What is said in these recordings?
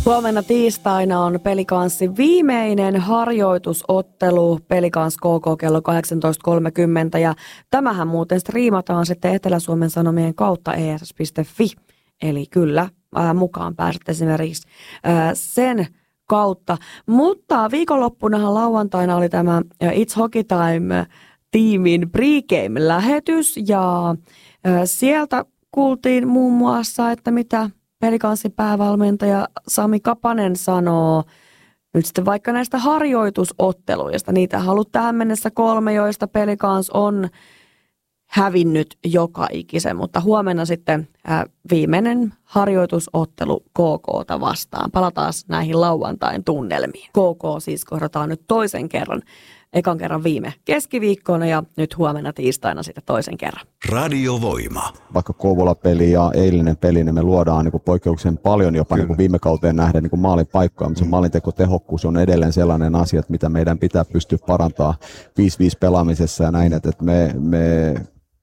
Huomenna tiistaina on Pelikanssin viimeinen harjoitusottelu Pelikans KK kello 18.30 ja tämähän muuten striimataan sitten Etelä-Suomen Sanomien kautta ess.fi. Eli kyllä mukaan pääset esimerkiksi sen kautta. Mutta viikonloppunahan lauantaina oli tämä It's Hockey Time-tiimin pregame-lähetys ja sieltä kuultiin muun muassa, että mitä Pelikanssin päävalmentaja Sami Kapanen sanoo nyt sitten vaikka näistä harjoitusotteluista. Niitä on ollut tähän mennessä 3, joista Pelikans on hävinnyt joka ikisen, mutta huomenna sitten viimeinen harjoitusottelu KK:ta vastaan. Palataan näihin lauantain tunnelmiin. KK siis kohdataan nyt toisen kerran. Ekan kerran viime keskiviikkona ja nyt huomenna tiistaina sitten toisen kerran. Radiovoima. Vaikka Kouvola-peli ja eilinen peli, niin me luodaan niin poikkeuksellisen paljon jopa niin viime kauteen nähden niin maalin paikkaa, mutta se maalintekotehokkuus on edelleen sellainen asia, että mitä meidän pitää pystyä parantamaan 5-5 pelaamisessa ja näin, että me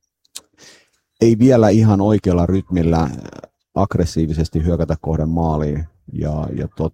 ei vielä ihan oikealla rytmillä aggressiivisesti hyökätä kohden maaliin. Ja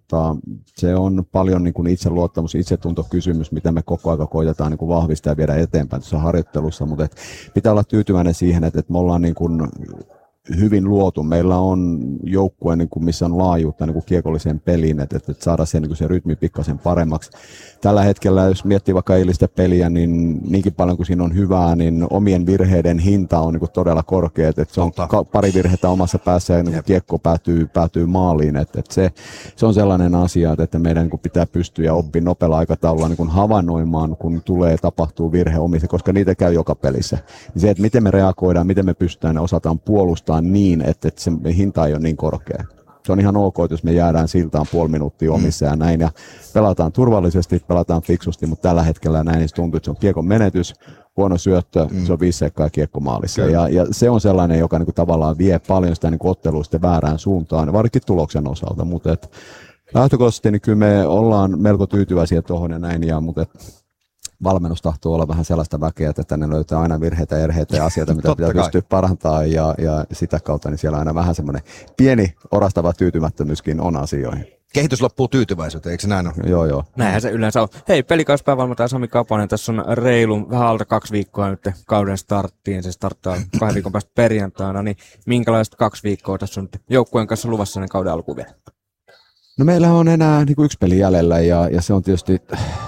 se on paljon niin kuin itseluottamus, itsetuntokysymys, mitä me koko ajan koitetaan niin kuin vahvistaa ja viedä eteenpäin tuossa harjoittelussa, mutta pitää olla tyytyväinen siihen, että me ollaan niin kuin hyvin luotu. Meillä on joukkue, niin kuin missä on laajuutta niin kuin kiekolliseen peliin, että saadaan se, niin kuin se rytmi pikkasen paremmaksi. Tällä hetkellä, jos miettii vaikka eilistä peliä, niin niinkin paljon kuin siinä on hyvää, niin omien virheiden hinta on niin kuin todella korkea. Että se on pari virhettä omassa päässä ja niin kuin kiekko päätyy maaliin. Että se on sellainen asia, että meidän niin kuin pitää pystyä ja oppia nopealla aikataululla niin kuin havainnoimaan, kun tapahtuu virhe omissa, koska niitä käy joka pelissä. Niin se, että miten me reagoidaan, miten me pystytään ja osataan puolustaa niin, että se hinta ei ole niin korkea. Se on ihan ok, jos me jäädään siltaan puoli minuuttia omissa ja näin, ja pelataan turvallisesti, pelataan fiksusti, mutta tällä hetkellä näin niin se tuntuu, että se on kiekon menetys, huono syöttö, se on 5 sekkaa kiekko maalissa. Ja se on sellainen, joka niinku tavallaan vie paljon sitä niinku ottelua väärään suuntaan, varsinkin tuloksen osalta, mutta lähtökohtaisesti niin kyllä me ollaan melko tyytyväisiä tuohon ja näin, mutta valmennus tahtoo olla vähän sellaista väkeä, että ne löytää aina virheitä, erheitä ja asioita, mitä pitää pystyä parantamaan ja sitä kautta niin siellä aina vähän semmoinen pieni orastava tyytymättömyyskin on asioihin. Kehitys loppuu tyytyväisyyteen, eikö se näin ole? Joo. Näinhän se yleensä on. Hei, Pelikanspäivävalmentaja Sami Kapanen, tässä on reilu vähän alta 2 viikkoa nyt kauden starttiin. Se starttaa 2 viikon päästä perjantaina, niin minkälaiset 2 viikkoa tässä on nyt joukkueen kanssa luvassa ennen kauden alkuun vielä? No meillä on enää niin kuin 1 peli jäljellä ja se on tietysti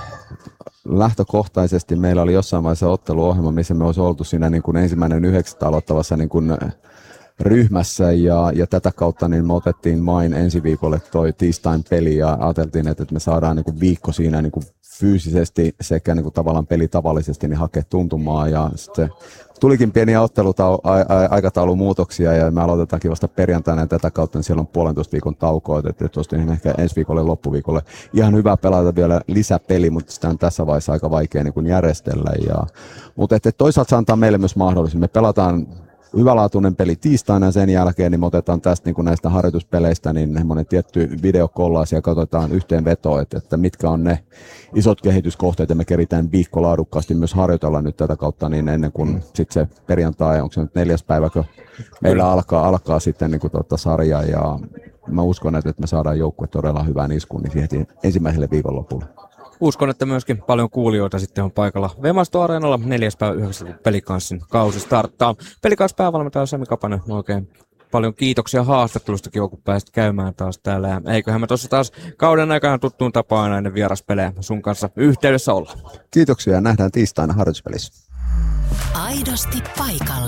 lähtökohtaisesti meillä oli jossain vaiheessa otteluohjelma, missä me olisi oltu siinä niin kuin 1.9. aloittavassa niin kuin ryhmässä ja tätä kautta niin me otettiin vain ensi viikolle toi tiistain peli ja ajateltiin, että me saadaan niin kuin viikko siinä niin kuin fyysisesti sekä niin kuin tavallaan pelitavallisesti niin hakea tuntumaa ja sitten tulikin pieniä aikataulumuutoksia ja me aloitetaankin vasta perjantaina ja tätä kautta niin siellä on 1,5 viikon taukoa, että tuosta ehkä ensi viikolle loppuviikolle ihan hyvä pelata vielä lisäpeli, mutta sitä on tässä vaiheessa aika vaikea niin kuin järjestellä. Mutta toisaalta se antaa meille myös mahdollisuus. Me pelataan hyvälaatuinen peli tiistaina ja sen jälkeen niin me otetaan tästä niin kuin näistä harjoituspeleistä niin semmoinen tietty videokollaus ja katsotaan yhteenvetoa, että mitkä on ne isot kehityskohteet ja me keritään viikko laadukkaasti myös harjoitella nyt tätä kautta niin ennen kuin sitten se perjantai, onko se nyt 4. päiväkö meillä alkaa sitten niin kuin sarja ja mä uskon, että me saadaan joukkue todella hyvään iskuun niin siihen ensimmäiselle viikonlopulle. Uskon, että myöskin paljon kuulijoita sitten on paikalla Vemasto-areenalla 4.9. Pelikanssin kausi starttaa. Pelikans päävalmentaja Sami Kapanen, oikein paljon kiitoksia haastattelustakin, kun pääsit käymään taas täällä. Ja eiköhän me tuossa taas kauden aikana tuttuun tapaan näiden vieraspelejä sun kanssa yhteydessä olla. Kiitoksia ja nähdään tiistaina harjoituspelissä. Aidosti paikalla.